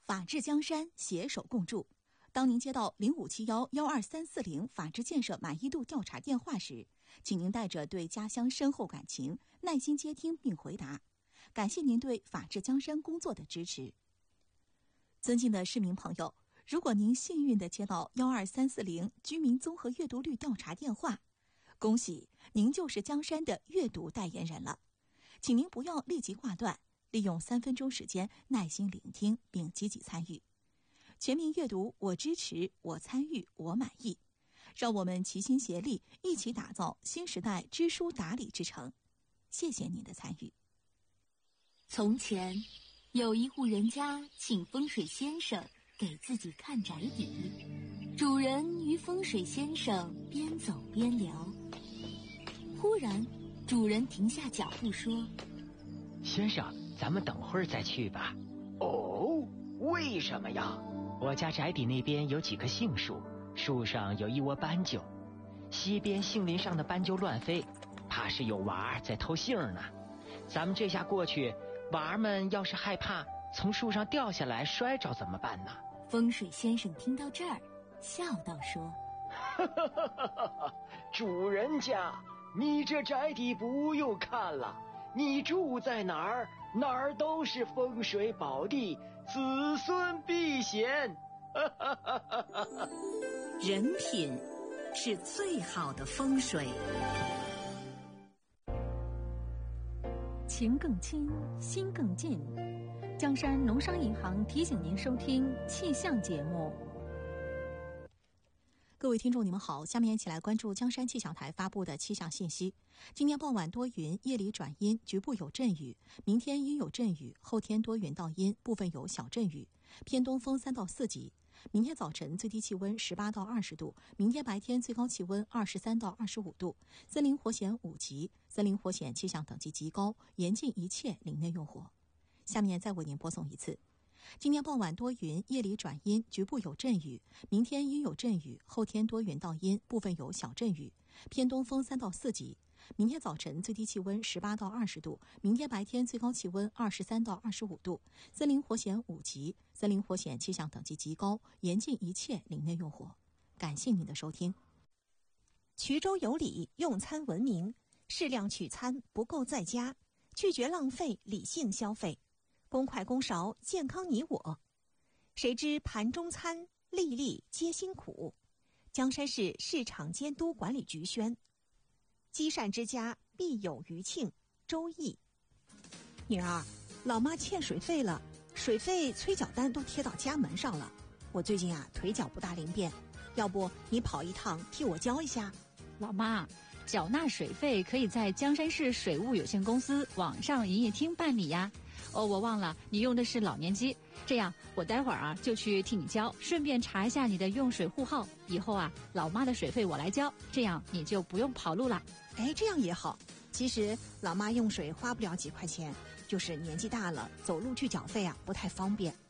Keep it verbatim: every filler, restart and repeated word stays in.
法治江山，携手共筑。当您接到零五七幺幺二三四零法治建设满意度调查电话时，请您带着对家乡深厚感情，耐心接听并回答。感谢您对法治江山工作的支持。尊敬的市民朋友，如果您幸运地接到幺二三四零居民综合阅读率调查电话，恭喜您就是江山的阅读代言人了。请您不要立即挂断，利用三分钟时间耐心聆听并积极参与。全民阅读，我支持，我参与，我满意。让我们齐心协力，一起打造新时代知书达理之城。谢谢您的参与。 从前有一户人家请风水先生给自己看宅邸，主人与风水先生边走边聊。忽然主人停下脚步说： 先生，咱们等会儿再去吧。 哦，为什么呀？ 我家宅邸那边有几棵杏树，树上有一窝斑鸠，西边杏林上的斑鸠乱飞，怕是有娃儿在偷杏呢。咱们这下过去，娃儿们要是害怕从树上掉下来摔着怎么办呢？ 风水先生听到这儿笑道说： 哈哈哈哈哈！主人家，你这宅邸不用看了，你住在哪儿，哪儿都是风水宝地，子孙避险。 人品是最好的风水。 情更亲，心更近。江山农商银行提醒您收听气象节目。 各位听众，你们好，下面一起来关注江山气象台发布的气象信息。今天傍晚多云，夜里转阴，局部有阵雨。明天阴有阵雨，后天多云到阴，部分有小阵雨，偏东风三到四级。明天早晨最低气温十八到二十度，明天白天最高气温二十三到二十五度。森林火险五级，森林火险气象等级极高，严禁一切林内用火。下面再为您播送一次。今天傍晚多云，夜里转阴，局部有阵雨。明天阴有阵雨，后天多云到阴，部分有小阵雨，偏东风三到四级。明天早晨最低气温十八到二十度，明天白天最高气温二十三到二十五度。森林火险五级，森林火险气象等级极高，严禁一切林内用火。感谢您的收听。 衢州有礼，用餐文明，适量取餐，不够在家，拒绝浪费，理性消费。公筷公勺，健康你我。谁知盘中餐，粒粒皆辛苦。江山市市场监督管理局宣。积善之家必有余庆。周易。女儿，老妈欠水费了，水费催缴单都贴到家门上了。我最近啊腿脚不大灵便，要不你跑一趟替我交一下？ 老妈，缴纳水费可以在江山市水务有限公司网上营业厅办理呀。哦，我忘了你用的是老年机，这样我待会儿啊就去替你交，顺便查一下你的用水户号。以后啊，老妈的水费我来交，这样你就不用跑路了。 哎，这样也好。其实老妈用水花不了几块钱，就是年纪大了，走路去缴费啊不太方便。